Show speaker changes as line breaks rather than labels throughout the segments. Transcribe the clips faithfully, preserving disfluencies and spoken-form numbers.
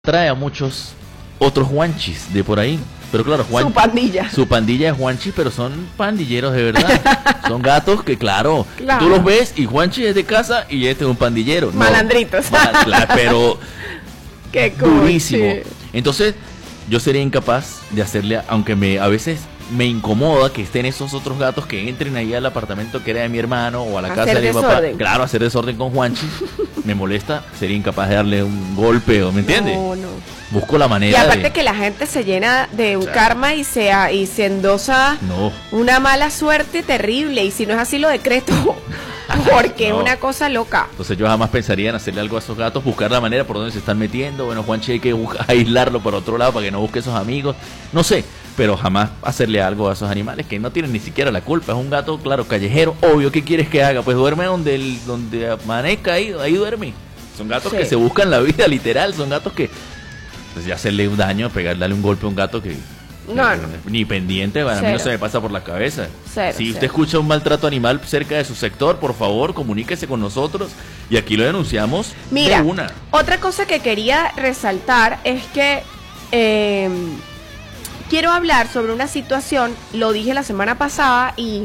trae a muchos otros Juanchis de por ahí. Pero claro, Juan,
su pandilla.
Su pandilla es Juanchi, pero son pandilleros de verdad. Son gatos que, claro,
claro,
tú los ves y Juanchi es de casa y este es un pandillero. No,
malandritos.
Mal, claro, pero
qué cool,
durísimo.
sí.
Entonces, yo sería incapaz de hacerle, aunque me a veces me incomoda que estén esos otros gatos que entren ahí al apartamento que era de mi hermano o a la
hacer
casa de mi papá.
desorden.
Claro, hacer desorden con Juanchi. Me molesta, sería incapaz de darle un golpe, ¿o me entiendes?
No, no.
Busco la manera.
Y aparte
de...
que la gente se llena de un
o sea,
karma y se, y se endosa
no.
una mala suerte terrible. Y si no es así, lo decreto. Porque es
no.
una cosa loca.
Entonces yo jamás pensaría en hacerle algo a esos gatos, buscar la manera por donde se están metiendo. Bueno, Juanchi hay que aislarlo por otro lado para que no busque esos amigos. No sé, pero jamás hacerle algo a esos animales que no tienen ni siquiera la culpa. Es un gato, claro, callejero. Obvio, ¿qué quieres que haga? Pues duerme donde, el, donde amanezca, ahí, ahí duerme. Son gatos sí. que se buscan la vida, literal. Son gatos que... Pues ya hacerle un daño, pegarle un golpe a un gato que...
No,
que
no.
Ni pendiente, bueno, a mí no se me pasa por la cabeza.
Cero,
si
cero.
usted escucha un maltrato animal cerca de su sector, por favor, comuníquese con nosotros y aquí lo denunciamos.
Mira,
de una.
Otra cosa que quería resaltar es que eh, quiero hablar sobre una situación, lo dije la semana pasada y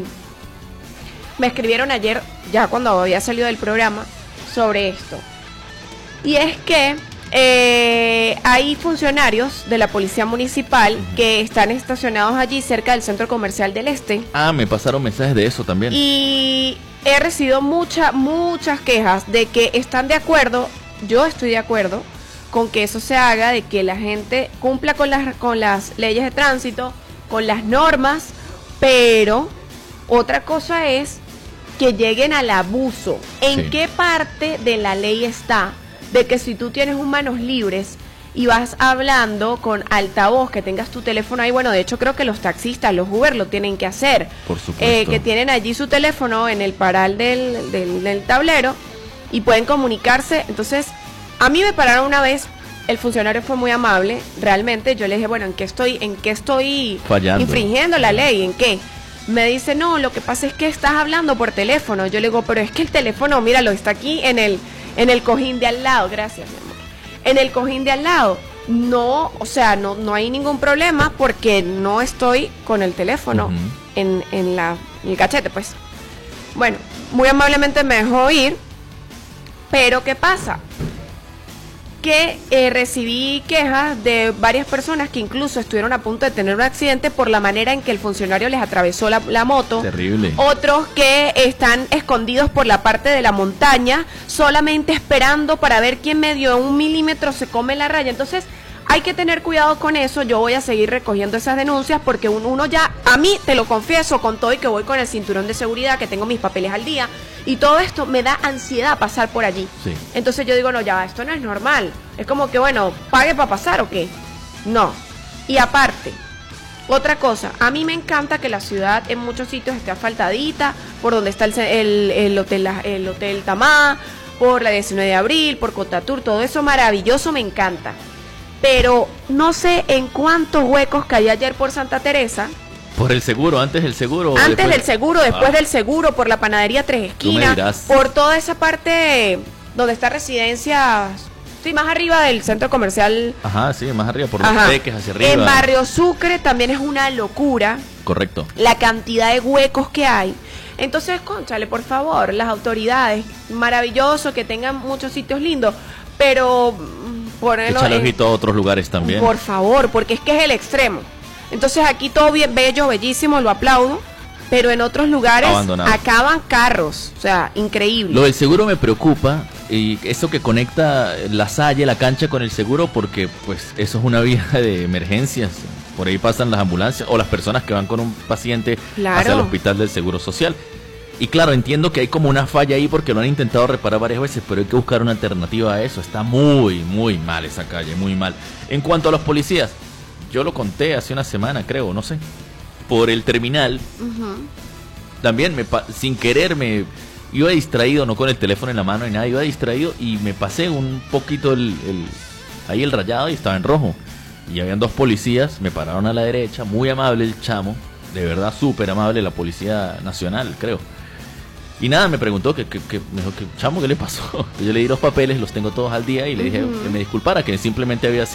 me escribieron ayer, ya cuando había salido del programa, sobre esto. Y es que Eh, hay funcionarios de la policía municipal uh-huh. que están estacionados allí cerca del centro comercial del Este.
Ah, me pasaron mensajes de eso también.
Y he recibido muchas, muchas quejas de que están de acuerdo, yo estoy de acuerdo con que eso se haga, de que la gente cumpla con las, con las leyes de tránsito, con las normas, pero otra cosa es que lleguen al abuso. ¿En
sí.
qué parte de la ley está de que si tú tienes un manos libres y vas hablando con altavoz, que tengas tu teléfono ahí? Bueno, de hecho creo que los taxistas, los Uber lo tienen que hacer.
Por supuesto.
Eh, que tienen allí su teléfono en el paral del, del, del tablero y pueden comunicarse. Entonces, a mí me pararon una vez, el funcionario fue muy amable, realmente. Yo le dije, bueno, ¿en qué estoy, en qué estoy
fallando,
infringiendo la ley? ¿En qué? Me dice, no, lo que pasa es que estás hablando por teléfono. Yo le digo, pero es que el teléfono, míralo, está aquí en el... en el cojín de al lado, gracias, mi amor. En el cojín de al lado. No, o sea, no, no hay ningún problema porque no estoy con el teléfono uh-huh. en, en, la, en el cachete, pues. Bueno, muy amablemente me dejó ir, pero ¿qué pasa? Que eh, recibí quejas de varias personas que incluso estuvieron a punto de tener un accidente por la manera en que el funcionario les atravesó la, la moto.
Terrible.
Otros que están escondidos por la parte de la montaña, solamente esperando para ver quién medio un milímetro se come la raya. Entonces, hay que tener cuidado con eso. Yo voy a seguir recogiendo esas denuncias porque uno ya, a mí, te lo confieso, con todo y que voy con el cinturón de seguridad, que tengo mis papeles al día, y todo esto me da ansiedad pasar por allí.
Sí.
Entonces yo digo, no, ya, esto no es normal. Es como que, bueno, ¿pague para pasar o qué? No. Y aparte, otra cosa, a mí me encanta que la ciudad en muchos sitios esté asfaltadita, por donde está el, el, el, hotel, el Hotel Tamá, por la diecinueve de abril, por Cotatur, todo eso maravilloso, me encanta. Pero no sé en cuántos huecos caí ayer por Santa Teresa.
Por el seguro, antes del seguro.
Antes
después...
del seguro, después ah. del seguro, por la panadería Tres Esquinas, por toda esa parte donde está residencia, sí, más arriba del centro comercial.
Ajá, sí, más arriba, por los Teques, hacia arriba.
En Barrio Sucre también es una locura.
Correcto.
La cantidad de huecos que hay. Entonces, cónchale, por favor, las autoridades, maravilloso que tengan muchos sitios lindos, pero...
Échale ojito a otros lugares también.
Por favor, porque es que es el extremo. Entonces aquí todo bien bello, bellísimo, lo aplaudo, pero en otros lugares abandonado. Acaban carros, o sea, increíble.
Lo del seguro me preocupa, y eso que conecta la Salle, la cancha con el seguro, porque pues eso es una vía de emergencias. Por ahí pasan las ambulancias o las personas que van con un paciente claro. hacia el hospital del Seguro Social. Y claro, entiendo que hay como una falla ahí porque lo han intentado reparar varias veces, pero hay que buscar una alternativa a eso. Está muy, muy mal esa calle, muy mal. En cuanto a los policías, yo lo conté hace una semana, creo, no sé, por el terminal. Uh-huh. También, me sin querer, me iba distraído, no con el teléfono en la mano ni nada, iba distraído y me pasé un poquito el, el ahí el rayado y estaba en rojo. Y habían dos policías, me pararon a la derecha, muy amable el chamo, de verdad súper amable, la Policía Nacional, creo. Y nada, me preguntó que, que, que me dijo que chamo, ¿qué le pasó? Yo le di los papeles, los tengo todos al día y le dije uh-huh. que me disculpara, que simplemente había